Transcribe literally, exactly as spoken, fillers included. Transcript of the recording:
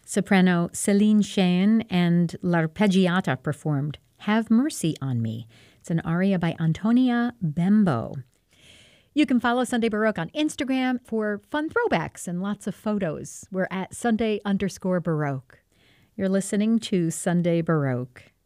Soprano Céline Cheyne and L'Arpeggiata performed Have Mercy on Me. It's an aria by Antonia Bembo. You can follow Sunday Baroque on Instagram for fun throwbacks and lots of photos. We're at Sunday underscore Baroque. You're listening to Sunday Baroque.